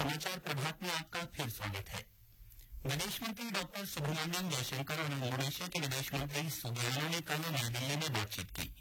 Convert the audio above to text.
समाचार प्रभात में आपका फिर स्वागत है। विदेश मंत्री डॉक्टर सुब्रमण्यम जयशंकर और इंडोनेशिया के विदेश मंत्री सुगियार्नो ने कल नई दिल्ली में बातचीत की।